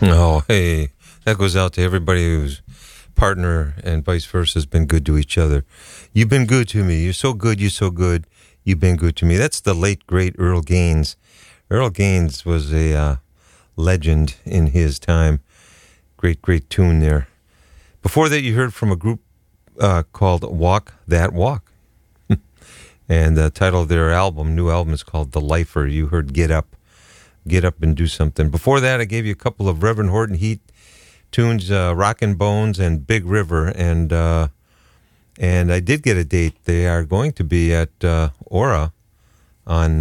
Oh, hey, that goes out to everybody whose partner and vice versa has been good to each other. You've been good to me. You're so good. You're so good. You've been good to me. That's the late, great Earl Gaines. Earl Gaines was a legend in his time. Great, great tune there. Before that, you heard from a group called Walk That Walk. And the title of their new album is called The Lifer. You heard Get Up and Do Something. Before that, I gave you a couple of Reverend Horton Heat tunes, Rockin' Bones and Big River, and I did get a date. They are going to be at Aura on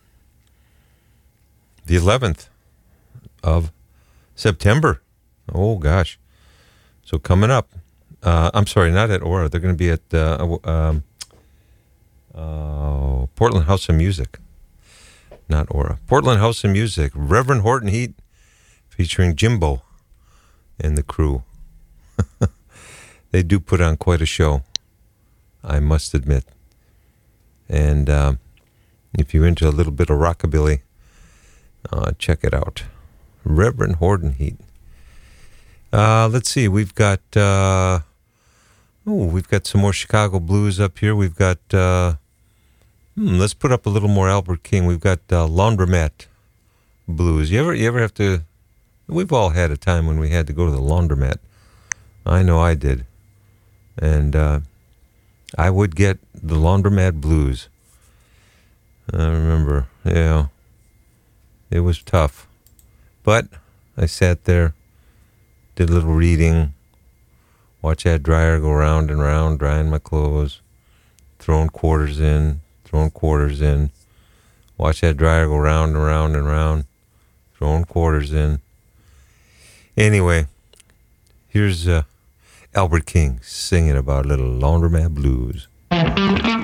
the 11th of September. Oh, gosh. So coming up. I'm sorry, not at Aura. They're going to be at Portland House of Music. Not Aura. Portland House of Music. Reverend Horton Heat featuring Jimbo and the crew. They do put on quite a show, I must admit. And if you're into a little bit of rockabilly, check it out. Reverend Horton Heat. Let's see. We've got some more Chicago blues up here. We've got let's put up a little more Albert King. We've got Laundromat Blues. You ever have to? We've all had a time when we had to go to the laundromat. I know I did, and I would get the Laundromat Blues. I remember, yeah, it was tough, but I sat there, did a little reading, watch that dryer go round and round, drying my clothes, throwing quarters in, watch that dryer go round and round and round, throwing quarters in. Anyway, here's Albert King singing about a little Laundromat Blues.